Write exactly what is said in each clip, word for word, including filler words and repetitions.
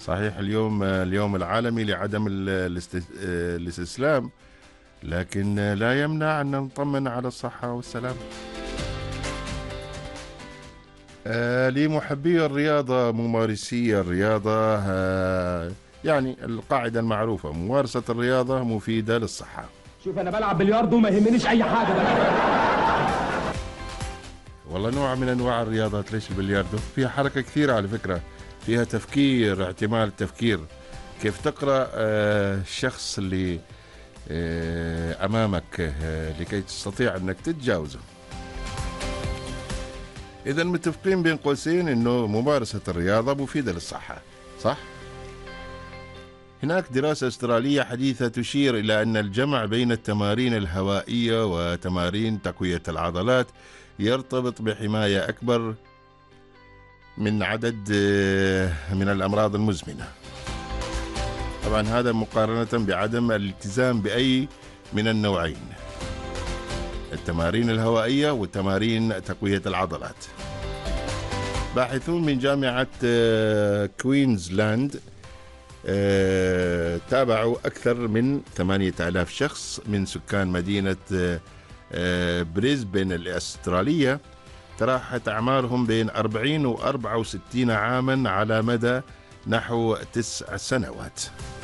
صحيح اليوم اليوم العالمي لعدم الاستسلام، لكن لا يمنع أن نطمن على الصحة والسلام. آه لمحبي الرياضة، ممارسي الرياضة، آه يعني القاعدة المعروفة: ممارسة الرياضة مفيدة للصحة. شوف أنا بلعب بلياردو وما يهمنيش أي حاجة بقى. والله نوع من أنواع الرياضات. ليش البلياردو؟ فيها حركة كثيرة على فكرة، فيها تفكير، اعتماد التفكير، كيف تقرأ آه الشخص اللي آه أمامك آه لكي تستطيع أنك تتجاوزه. إذا متفقين بين قوسين أنه ممارسة الرياضة مفيدة للصحة، صح؟ هناك دراسة أسترالية حديثة تشير إلى أن الجمع بين التمارين الهوائية وتمارين تقوية العضلات يرتبط بحماية أكبر من عدد من الأمراض المزمنة. طبعا هذا مقارنة بعدم الالتزام بأي من النوعين، التمارين الهوائية وتمارين تقوية العضلات. باحثون من جامعة كوينزلاند تابعوا أكثر من ثمانية آلاف شخص من سكان مدينة بريسبن الأسترالية، تراوحت أعمارهم بين أربعين و أربعة وستين عاما على مدى نحو تسع سنوات.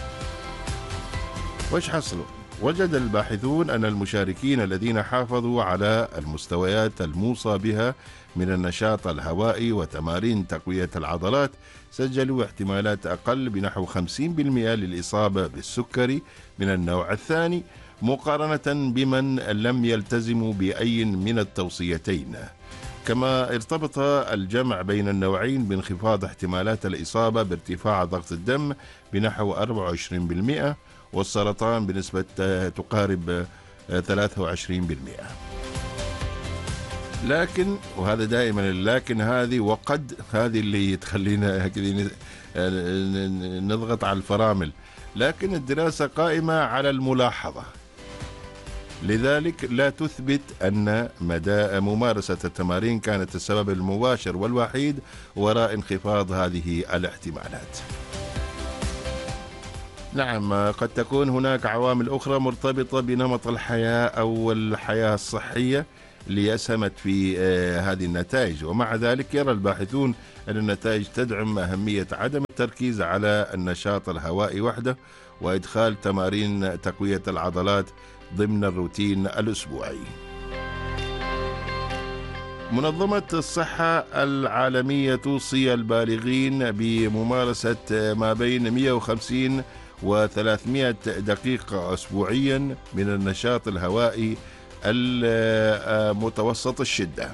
وش حصلوا؟ وجد الباحثون أن المشاركين الذين حافظوا على المستويات الموصى بها من النشاط الهوائي وتمارين تقوية العضلات سجلوا احتمالات أقل بنحو خمسين بالمئة للإصابة بالسكري من النوع الثاني، مقارنة بمن لم يلتزموا بأي من التوصيتين. كما ارتبط الجمع بين النوعين بانخفاض احتمالات الإصابة بارتفاع ضغط الدم بنحو أربعة وعشرين بالمئة والسرطان بنسبة تقارب ثلاثة وعشرين بالمئة. لكن، وهذا دائما لكن هذه وقد هذه اللي تخلينا نضغط على الفرامل، لكن الدراسة قائمة على الملاحظة، لذلك لا تثبت أن مدى ممارسة التمارين كانت السبب المباشر والوحيد وراء انخفاض هذه الاحتمالات. نعم، قد تكون هناك عوامل أخرى مرتبطة بنمط الحياة أو الحياة الصحية اللي أسهمت في هذه النتائج، ومع ذلك يرى الباحثون أن النتائج تدعم أهمية عدم التركيز على النشاط الهوائي وحده وإدخال تمارين تقوية العضلات ضمن الروتين الأسبوعي. منظمة الصحة العالمية توصي البالغين بممارسة ما بين مئة وخمسين و ثلاثمئة دقيقة أسبوعيا من النشاط الهوائي المتوسط الشدة،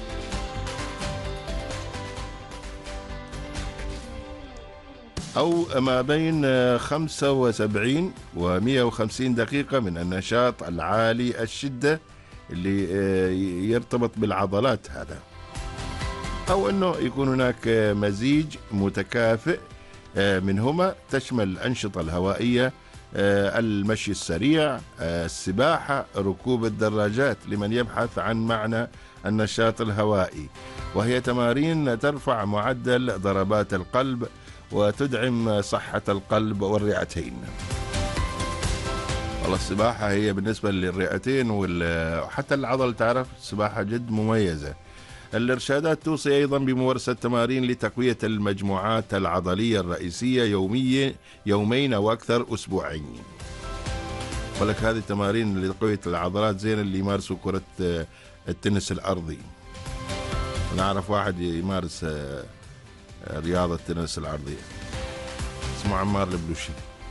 أو ما بين خمسة وسبعين و مئة وخمسين دقيقة من النشاط العالي الشدة اللي يرتبط بالعضلات هذا، أو أنه يكون هناك مزيج متكافئ منهما تشمل الأنشطة الهوائية، المشي السريع، السباحة، ركوب الدراجات لمن يبحث عن معنى النشاط الهوائي، وهي تمارين ترفع معدل ضربات القلب وتدعم صحة القلب والرئتين. والله السباحة هي بالنسبة للرئتين وحتى العضل، تعرف السباحة جد مميزة. الإرشادات توصي أيضا بممارسة تمارين لتقوية المجموعات العضلية الرئيسية يوميا يومين أو أكثر أسبوعين. ولك هذه التمارين لتقوية العضلات زين اللي يمارسوا كرة التنس الأرضي. أنا أعرف واحد يمارس رياضة التنس الأرضي اسمه عمار البلوشي.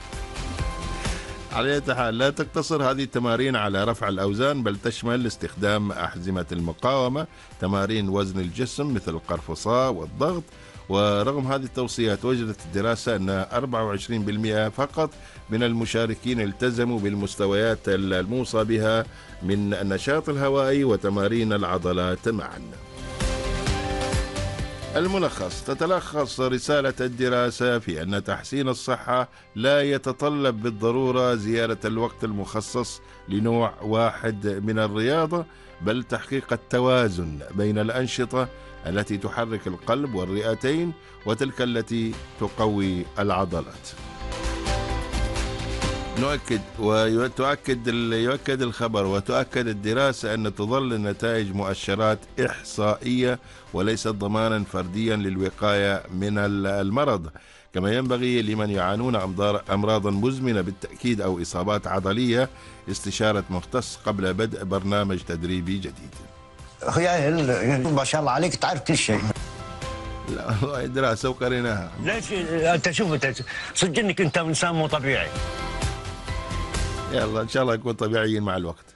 على أي حال، لا تقتصر هذه التمارين على رفع الأوزان، بل تشمل استخدام أحزمة المقاومة، تمارين وزن الجسم مثل القرفصاء والضغط. ورغم هذه التوصيات، وجدت الدراسة أن أربعة وعشرين بالمئة فقط من المشاركين التزموا بالمستويات الموصى بها من النشاط الهوائي وتمارين العضلات معا. الملخص: تتلخص رسالة الدراسة في أن تحسين الصحة لا يتطلب بالضرورة زيادة الوقت المخصص لنوع واحد من الرياضة، بل تحقيق التوازن بين الأنشطة التي تحرك القلب والرئتين وتلك التي تقوي العضلات. نؤكد وتؤكد يؤكد الخبر وتؤكد الدراسة أن تظل النتائج مؤشرات إحصائية وليست ضمانا فرديا للوقاية من المرض، كما ينبغي لمن يعانون أمراضا مزمنة بالتأكيد أو إصابات عضلية استشارة مختص قبل بدء برنامج تدريبي جديد. ما شاء الله عليك تعرف كل شيء. لا والله دراسة وقريناها. ليش أنت شوف أنت صدق إنك أنت إنسان مو طبيعي. يلا إن شاء الله نكون طبيعيين مع الوقت.